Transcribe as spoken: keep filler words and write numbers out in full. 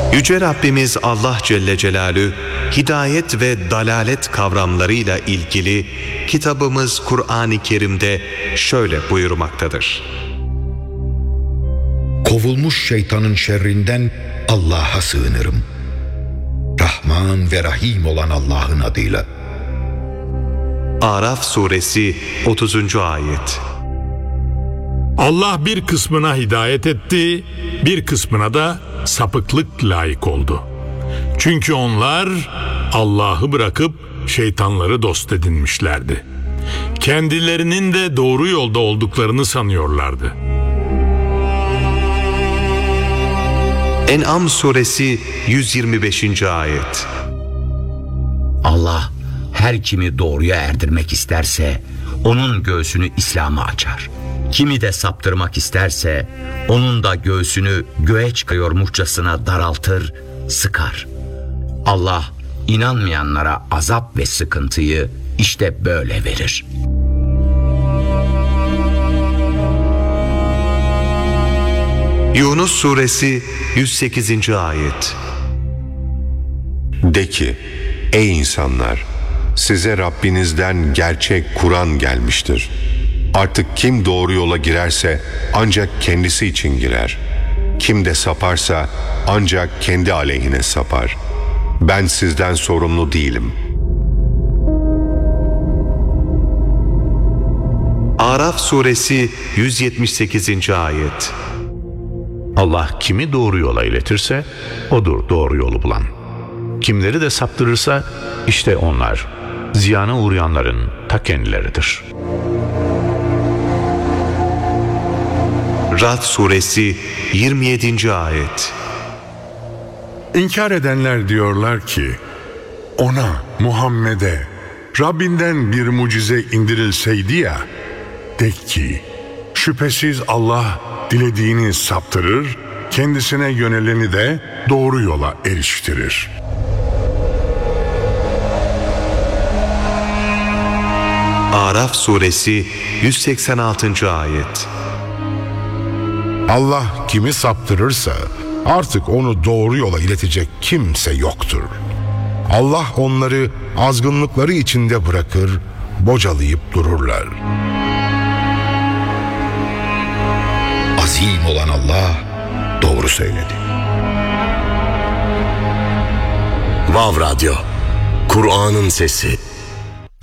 Yüce Rabbimiz Allah Celle Celaluhu, hidayet ve dalalet kavramlarıyla ilgili kitabımız Kur'an-ı Kerim'de şöyle buyurmaktadır. Kovulmuş şeytanın şerrinden Allah'a sığınırım. Rahman ve Rahim olan Allah'ın adıyla. Araf suresi otuzuncu ayet. Allah bir kısmına hidayet etti, bir kısmına da sapıklık layık oldu. Çünkü onlar Allah'ı bırakıp şeytanları dost edinmişlerdi. Kendilerinin de doğru yolda olduklarını sanıyorlardı. En'am suresi yüz yirmi beşinci ayet. Allah her kimi doğruya erdirmek isterse onun göğsünü İslam'a açar. Kimi de saptırmak isterse onun da göğsünü göğe çıkıyormuşçasına daraltır, sıkar. Allah inanmayanlara azap ve sıkıntıyı işte böyle verir. Yunus suresi yüz sekizinci ayet. De ki, ey insanlar, size Rabbinizden gerçek Kur'an gelmiştir. Artık kim doğru yola girerse ancak kendisi için girer. Kim de saparsa ancak kendi aleyhine sapar. Ben sizden sorumlu değilim. Araf suresi yüz yetmiş sekizinci ayet. Allah kimi doğru yola iletirse odur doğru yolu bulan. Kimleri de saptırırsa işte onlar ziyana uğrayanların ta kendileridir. Ra'd suresi yirmi yedinci ayet. İnkar edenler diyorlar ki, ona, Muhammed'e Rabbinden bir mucize indirilseydi ya, de ki, şüphesiz Allah dilediğini saptırır, kendisine yöneleni de doğru yola eriştirir. Araf suresi yüz seksen altıncı ayet. Allah kimi saptırırsa artık onu doğru yola iletecek kimse yoktur. Allah onları azgınlıkları içinde bırakır, bocalayıp dururlar. Azim olan Allah doğru söyledi. Vav Radyo, Kur'an'ın sesi.